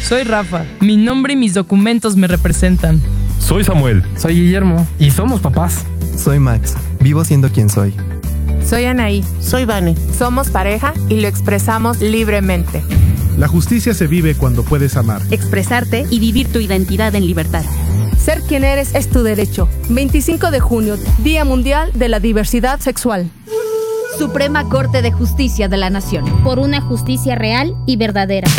Soy Rafa. Mi nombre y mis documentos me representan. Soy Samuel. Soy Guillermo y somos papás. Soy Max. Vivo siendo quien soy. Soy Anaí. Soy Vane. Somos pareja y lo expresamos libremente. La justicia se vive cuando puedes amar, expresarte y vivir tu identidad en libertad. Ser quien eres es tu derecho. 25 de junio, Día Mundial de la Diversidad Sexual. Suprema Corte de Justicia de la Nación. Por una justicia real y verdadera.